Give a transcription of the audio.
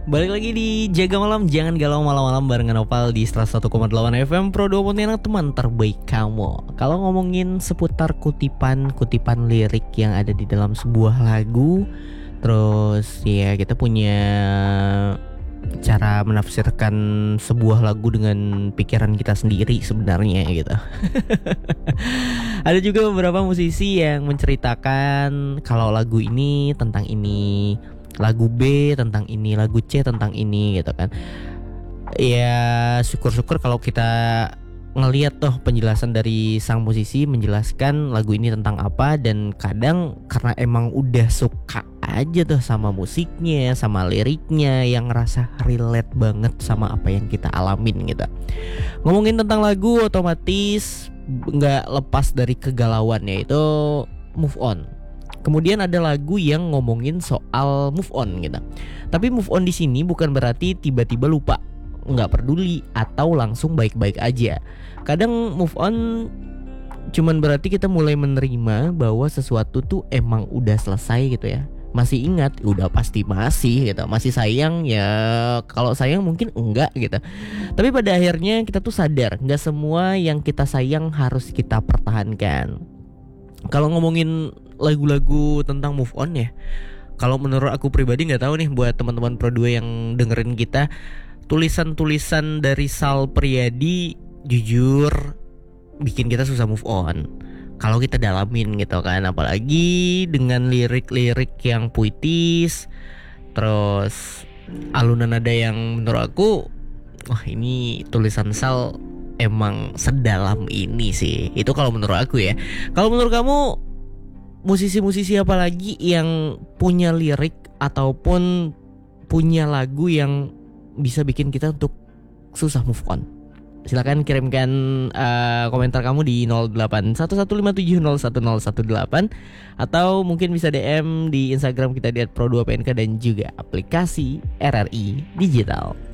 Balik lagi di Jaga Malam, jangan galau malam-malam barengan Opal di 101,8 FM Pro 2 Pontianak, teman terbaik kamu. Kalau ngomongin seputar kutipan lirik yang ada di dalam sebuah lagu, terus ya kita punya cara menafsirkan sebuah lagu dengan pikiran kita sendiri sebenarnya gitu. Ada juga beberapa musisi yang menceritakan kalau lagu ini tentang ini, lagu B tentang ini, lagu C tentang ini gitu kan. Ya syukur-syukur kalau kita ngelihat toh penjelasan dari sang musisi menjelaskan lagu ini tentang apa. Dan kadang karena emang udah suka aja tuh sama musiknya, sama liriknya yang ngerasa relate banget sama apa yang kita alamin gitu. Ngomongin tentang lagu otomatis gak lepas dari kegalauan, yaitu move on. Kemudian ada lagu yang ngomongin soal move on gitu. Tapi move on di sini bukan berarti tiba-tiba lupa, nggak peduli, atau langsung baik-baik aja. Kadang move on cuman berarti kita mulai menerima bahwa sesuatu tuh emang udah selesai gitu ya. Masih ingat? Udah pasti masih gitu. Masih sayang ya, kalau sayang mungkin enggak gitu. Tapi pada akhirnya kita tuh sadar nggak semua yang kita sayang harus kita pertahankan. Kalau ngomongin lagu-lagu tentang move on ya, kalau menurut aku pribadi, nggak tahu nih buat teman-teman Pro 2 yang dengerin kita, tulisan-tulisan dari Sal Priadi jujur bikin kita susah move on kalau kita dalamin gitu kan. Apalagi dengan lirik-lirik yang puitis, terus alunan nada yang menurut aku, wah ini tulisan Sal emang sedalam ini sih. Itu kalau menurut aku ya. Kalau menurut kamu, musisi-musisi apa lagi yang punya lirik ataupun punya lagu yang bisa bikin kita untuk susah move on? Silakan kirimkan komentar kamu di 081157011018 atau mungkin bisa DM di Instagram kita di @pro2pnk dan juga aplikasi RRI Digital.